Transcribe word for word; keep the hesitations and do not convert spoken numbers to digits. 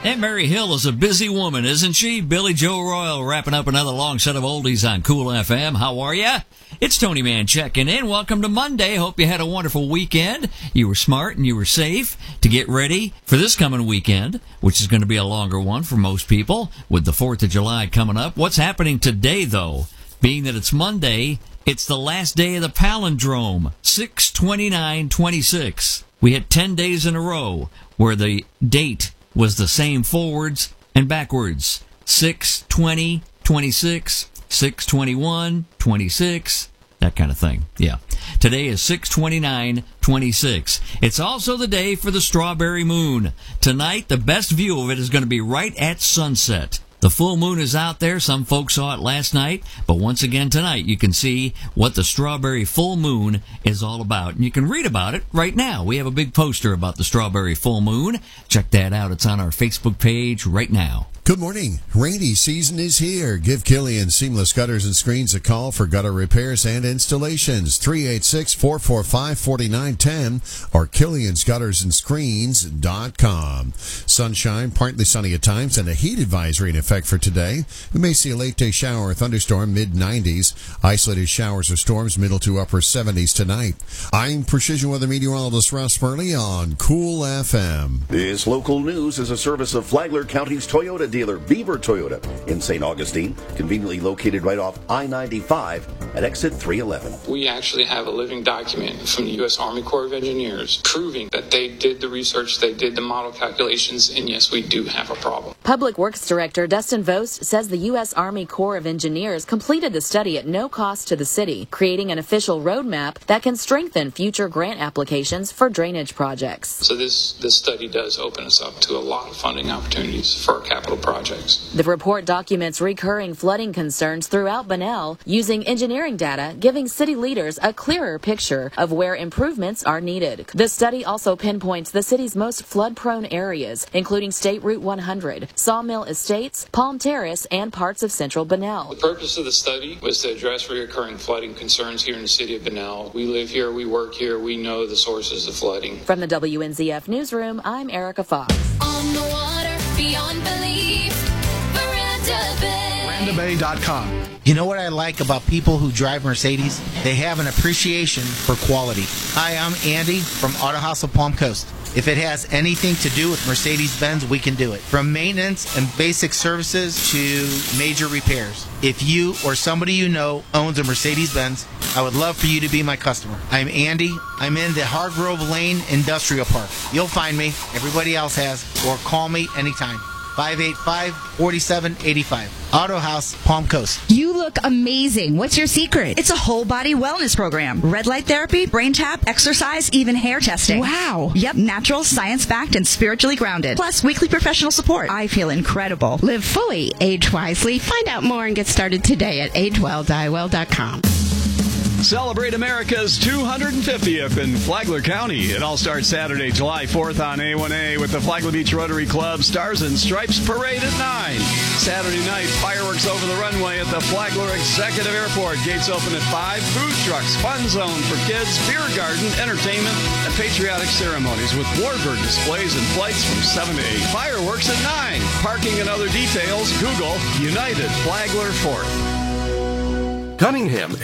And Mary Hill is a busy woman, isn't she? Billy Joe Royal wrapping up another long set of oldies on Cool F M. How are ya? It's Tony Man checking in. Welcome to Monday. Hope you had a wonderful weekend. You were smart and you were safe to get ready for this coming weekend, which is going to be a longer one for most people, with the fourth of July coming up. What's happening today, though? Being that it's Monday, it's the last day of the palindrome, six twenty-nine twenty-six. We had ten days in a row where the date was the same forwards and backwards. six twenty twenty-six, six twenty-one twenty-six, that kind of thing. Yeah. Today is six twenty-nine twenty-six. It's also the day for the strawberry moon. Tonight, the best view of it is going to be right at sunset. The full moon is out there. Some folks saw it last night, but once again tonight you can see what the strawberry full moon is all about. And you can read about it right now. We have a big poster about the strawberry full moon. Check that out. It's on our Facebook page right now. Good morning. Rainy season is here. Give Killian Seamless Gutters and Screens a call for gutter repairs and installations. three eight six, four four five, four nine one zero or Killians Gutters and Screens dot com. Sunshine, partly sunny at times, and a heat advisory in effect for today. We may see a late-day shower or thunderstorm, mid nineties. Isolated showers or storms, middle to upper seventies tonight. I'm Precision Weather Meteorologist Russ Murley on Cool F M. This local news is a service of Flagler County's Toyota dealer. Dealer Beaver Toyota in Saint Augustine, conveniently located right off I ninety-five at exit three eleven. We actually have a living document from the U S Army Corps of Engineers proving that they did the research, they did the model calculations, and yes, we do have a problem. Public Works Director Dustin Vost says the U S Army Corps of Engineers completed the study at no cost to the city, creating an official roadmap that can strengthen future grant applications for drainage projects. So this, this study does open us up to a lot of funding opportunities for our capital projects. projects. The report documents recurring flooding concerns throughout Bunnell, using engineering data, giving city leaders a clearer picture of where improvements are needed. The study also pinpoints the city's most flood-prone areas, including State Route one hundred, Sawmill Estates, Palm Terrace, and parts of central Bunnell. The purpose of the study was to address recurring flooding concerns here in the city of Bunnell. We live here, we work here, we know the sources of flooding. From the W N Z F Newsroom, I'm Erica Fox. On the water, beyond belief. Miranda Bay dot com. You know what I like about people who drive Mercedes? They have an appreciation for quality. Hi, I'm Andy from Auto House of Palm Coast. If it has anything to do with Mercedes-Benz, we can do it. From maintenance and basic services to major repairs. If you or somebody you know owns a Mercedes-Benz, I would love for you to be my customer. I'm Andy. I'm in the Hargrove Lane Industrial Park. You'll find me. Everybody else has. Or call me anytime. five eight five, four seven eight five. Auto House, Palm Coast. You look amazing. What's your secret? It's a whole body wellness program. Red light therapy, brain tap, exercise, even hair testing. Wow. Yep, natural, science-backed, and spiritually grounded. Plus, weekly professional support. I feel incredible. Live fully, age wisely. Find out more and get started today at age well die well dot com. Celebrate America's two hundred fiftieth in Flagler County. It all starts Saturday, July fourth on A one A with the Flagler Beach Rotary Club Stars and Stripes Parade at nine. Saturday night, fireworks over the runway at the Flagler Executive Airport. Gates open at five. Food trucks, fun zone for kids, beer garden, entertainment, and patriotic ceremonies with warbird displays and flights from seven to eight. Fireworks at nine. Parking and other details, Google United Flagler Fourth. Cunningham